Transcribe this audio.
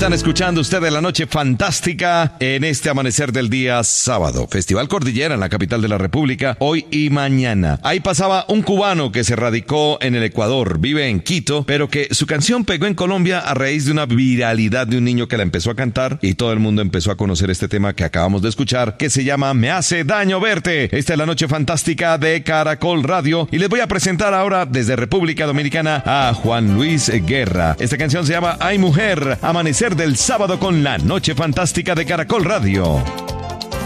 Están escuchando ustedes La Noche Fantástica en este amanecer del día sábado. Festival Cordillera en la capital de la República, hoy y mañana. Ahí pasaba un cubano que se radicó en el Ecuador, vive en Quito, pero que su canción pegó en Colombia a raíz de una viralidad de un niño que la empezó a cantar y todo el mundo empezó a conocer este tema que acabamos de escuchar, que se llama Me hace daño verte. Esta es La Noche Fantástica de Caracol Radio y les voy a presentar ahora desde República Dominicana a Juan Luis Guerra. Esta canción se llama Ay Mujer, amanecer del sábado con La Noche Fantástica de Caracol Radio.